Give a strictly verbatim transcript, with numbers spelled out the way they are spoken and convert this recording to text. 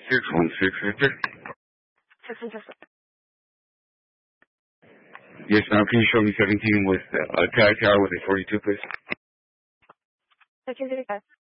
six one six, Victor. six one six. Yes, ma'am. Can you show me seventeen with uh, a tag car with a forty-two, please? seventeen thirty-five.